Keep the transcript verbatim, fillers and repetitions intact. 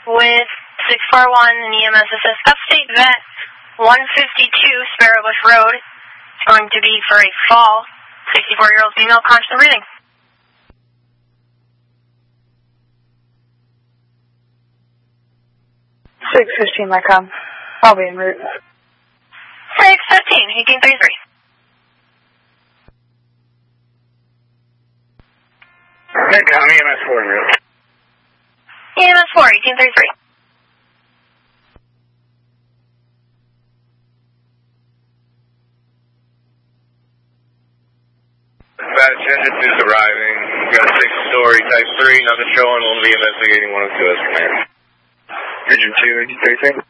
with six four one and E M S assist upstate vet one fifty-two Sparrow Bush Road. It's going to be for a fall. sixty-four-year-old female, conscious and breathing. six fifteen, my com. I'll be en route. six fifteen, eighteen thirty-three. Hey, com, E M S four en route. E M S four, eighteen thirty-three. Bad attendance is arriving. Got a six-story type three, nothing showing. We'll be investigating one oh two as command. Region two, eighteen thirty-three.